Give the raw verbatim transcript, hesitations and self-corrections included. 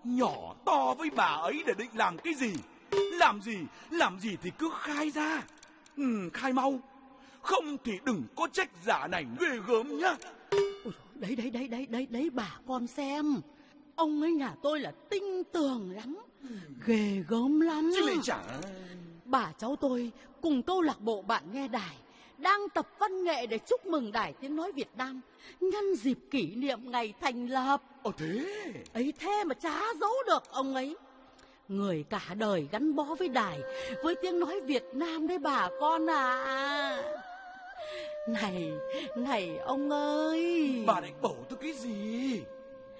nhỏ to với bà ấy để định làm cái gì? Làm gì, làm gì thì cứ khai ra. Ừ, khai mau. Không thì đừng có trách giả này ghê gớm nhá. Ôi, đấy, đấy, đấy, đấy, đấy, đấy, bà con xem. Ông ấy nhà tôi là tinh tường lắm, ghê gớm lắm. Chứ lại chả... Bà cháu tôi cùng câu lạc bộ bạn nghe đài đang tập văn nghệ để chúc mừng Đài Tiếng Nói Việt Nam nhân dịp kỷ niệm ngày thành lập. Ồ thế? Ấy thế mà chả giấu được ông ấy. Người cả đời gắn bó với đài, với tiếng nói Việt Nam đấy bà con à. Này, này ông ơi. Bà định bổ tôi cái gì?